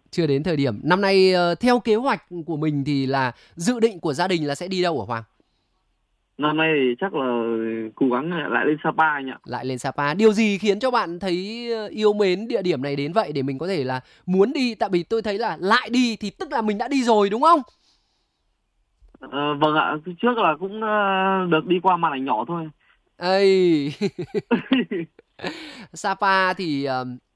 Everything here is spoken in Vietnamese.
Chưa đến thời điểm. Năm nay theo kế hoạch của mình thì là dự định của gia đình là sẽ đi đâu hả Hoàng? Năm nay thì chắc là cố gắng lại lên Sapa anh ạ. Lại lên Sapa. Điều gì khiến cho bạn thấy yêu mến địa điểm này đến vậy để mình có thể là muốn đi? Tại vì tôi thấy là lại đi thì tức là mình đã đi rồi đúng không? Vâng ạ, trước là cũng được đi qua màn ảnh nhỏ thôi. Ây, Sapa thì